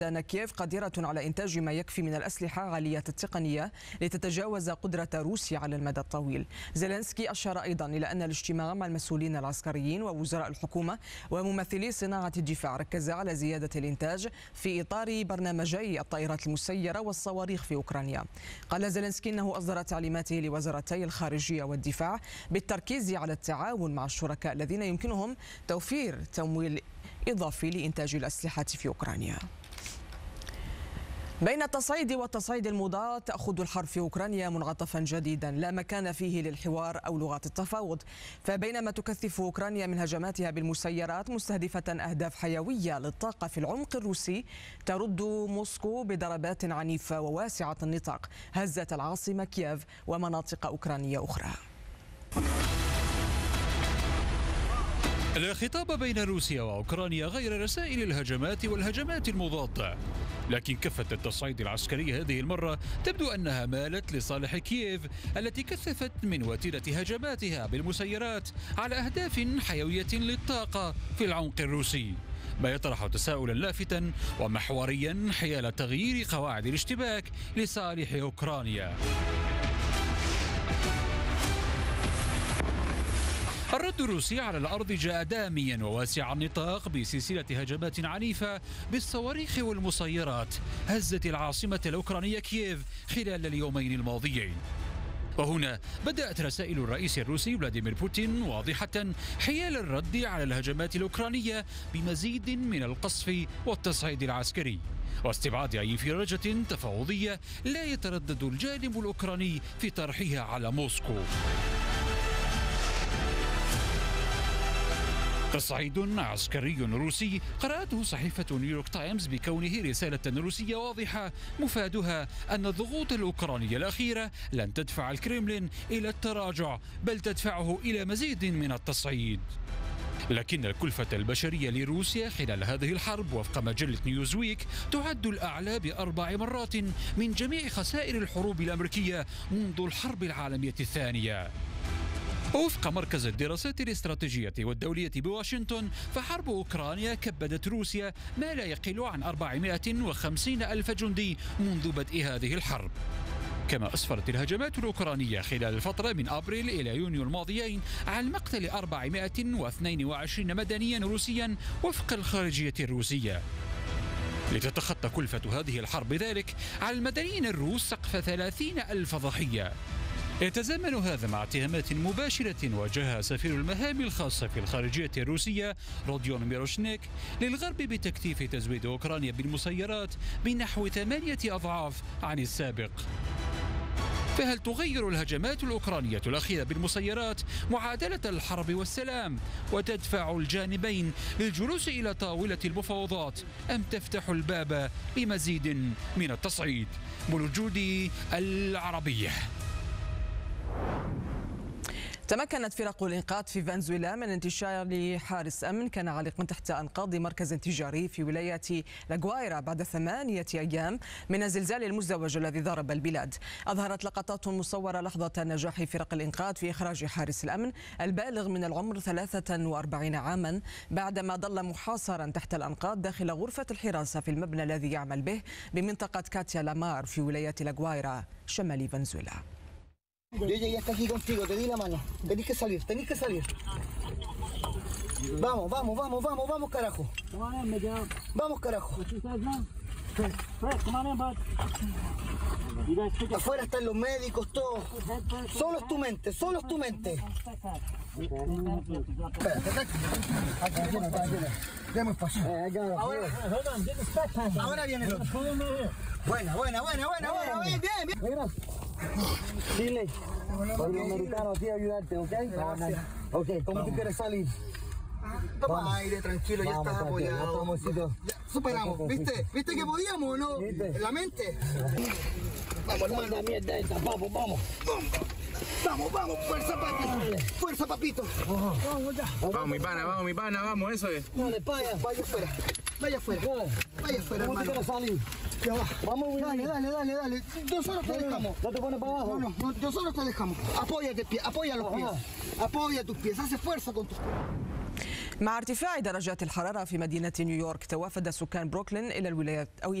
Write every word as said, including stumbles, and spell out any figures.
أن كييف قادرة على إنتاج ما يكفي من الأسلحة عالية التقنية لتتجاوز قدرة روسيا على المدى الطويل. زيلينسكي أشار أيضا إلى أن الاجتماع مع المسؤولين العسكريين ووزراء الحكومة وممثلي صناعة الدفاع ركز على زيادة الإنتاج في إطار برنامجي الطائرات المسيرة والصواريخ في أوكرانيا. قال زيلينسكي أنه أصدر تعليماته لوزارتي الخارجية والدفاع بالتركيز على التعاون مع الشركاء الذين يمكنهم توفير تمويل إضافي لإنتاج الأسلحة في أوكرانيا. بين التصعيد والتصعيد المضاد تأخذ الحرب في أوكرانيا منعطفا جديدا لا مكان فيه للحوار أو لغات التفاوض. فبينما تكثف أوكرانيا من هجماتها بالمسيرات مستهدفة أهداف حيوية للطاقة في العمق الروسي، ترد موسكو بضربات عنيفة وواسعة النطاق هزت العاصمة كييف ومناطق أوكرانية أخرى. لا خطاب بين روسيا وأوكرانيا غير رسائل الهجمات والهجمات المضادة، لكن كفة التصعيد العسكري هذه المرة تبدو أنها مالت لصالح كييف التي كثفت من وتيرة هجماتها بالمسيرات على أهداف حيوية للطاقة في العمق الروسي، ما يطرح تساؤلا لافتا ومحوريا حيال تغيير قواعد الاشتباك لصالح أوكرانيا. الرد الروسي على الأرض جاء داميا وواسع النطاق بسلسلة هجمات عنيفة بالصواريخ والمسيرات هزت العاصمة الأوكرانية كييف خلال اليومين الماضيين. وهنا بدأت رسائل الرئيس الروسي فلاديمير بوتين واضحة حيال الرد على الهجمات الأوكرانية بمزيد من القصف والتصعيد العسكري واستبعاد أي انفراجة تفاوضية لا يتردد الجانب الأوكراني في طرحها على موسكو. تصعيد عسكري روسي قرأته صحيفة نيويورك تايمز بكونه رسالة روسية واضحة مفادها أن الضغوط الأوكرانية الأخيرة لن تدفع الكرملين إلى التراجع بل تدفعه إلى مزيد من التصعيد. لكن الكلفة البشرية لروسيا خلال هذه الحرب وفق مجلة نيوزويك تعد الأعلى بأربع مرات من جميع خسائر الحروب الأمريكية منذ الحرب العالمية الثانية. وفق مركز الدراسات الاستراتيجية والدولية بواشنطن فحرب أوكرانيا كبدت روسيا ما لا يقل عن أربعمائة وخمسين ألف جندي منذ بدء هذه الحرب. كما أسفرت الهجمات الأوكرانية خلال الفترة من أبريل إلى يونيو الماضيين عن مقتل أربعمائة واثنين وعشرين مدنيا روسيا وفق الخارجية الروسية، لتتخطى كلفة هذه الحرب ذلك على المدنيين الروس سقف ثلاثين ألف ضحية. يتزامن هذا مع اتهامات مباشرة واجهها سفير المهام الخاصة في الخارجية الروسية روديون ميروشنيك للغرب بتكثيف تزويد أوكرانيا بالمسيرات بنحو ثمانية أضعاف عن السابق. فهل تغير الهجمات الأوكرانية الأخيرة بالمسيرات معادلة الحرب والسلام وتدفع الجانبين للجلوس إلى طاولة المفاوضات أم تفتح الباب لمزيد من التصعيد؟ بالوجود العربية. تمكنت فرق الإنقاذ في فنزويلا من انتشار حارس أمن كان عالقا تحت أنقاض مركز تجاري في ولاية لاغوايرا بعد ثمانية أيام من الزلزال المزدوج الذي ضرب البلاد. أظهرت لقطات مصورة لحظة نجاح فرق الإنقاذ في إخراج حارس الأمن البالغ من العمر ثلاثة وأربعين عاما بعدما ظل محاصرا تحت الأنقاض داخل غرفة الحراسة في المبنى الذي يعمل به بمنطقة كاتيا لامار في ولاية لاغوايرا شمال فنزويلا. Yo llegué hasta aquí contigo, te di la mano. Tenés que salir, tenés que salir. Vamos, vamos, vamos, vamos, vamos, carajo. Vamos, carajo. Afuera están los médicos, todos. Solo es tu mente, solo es tu mente. Demos espacio. Ahora, ahora viene el otro. Buena, buena, buena, buena, buena, bien, bien, bien. Dile, porque los americanos quieren ayudarte, ¿ok? Gracias. Ok, ¿cómo tú quieres salir? Toma aire, tranquilo, ya estás apoyado. Ya, superamos, ¿viste? ¿Viste que podíamos o no? ¿En la mente? Vamos, hermano. Vamos, vamos. Vamos, vamos, fuerza, papito. Fuerza, papito. Vamos, ya. Vamos, mi pana, vamos, mi pana, vamos, eso es. Dale, vaya, vaya afuera. Vaya afuera. Vaya afuera, hermano. ¿Cómo te quieres salir? Ya va. Vamos, dale, dale, dale, dale. Nosotros te dejamos. No te pones para abajo. No, no, nosotros te dejamos. Apóyate, pie, apoya los pies. Apoya tus pies, hace fuerza con tus pies. مع ارتفاع درجات الحرارة في مدينة نيويورك، توافد سكان بروكلين إلى الولايات أو